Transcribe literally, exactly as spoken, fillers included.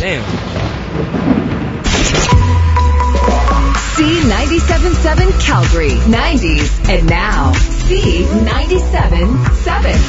Damn. C ninety-seven point seven Calgary, nineties, and now C ninety-seven point seven.